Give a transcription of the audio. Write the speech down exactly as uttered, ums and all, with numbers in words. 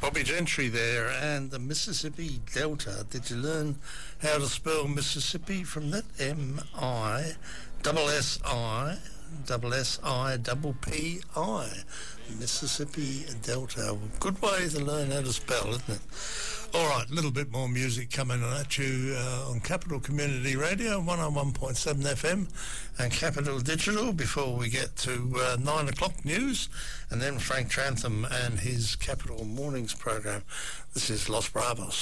Bobby Gentry there, and the Mississippi Delta. Did you learn how to spell Mississippi from that? M I double S I double S I double P I. Mississippi Delta. Good way to learn how to spell, isn't it? All right, a little bit more music coming at you uh, on Capital Community Radio, one oh one point seven F M and Capital Digital before we get to uh, nine o'clock news, and then Frank Trantham and his Capital Mornings program. This is Los Bravos.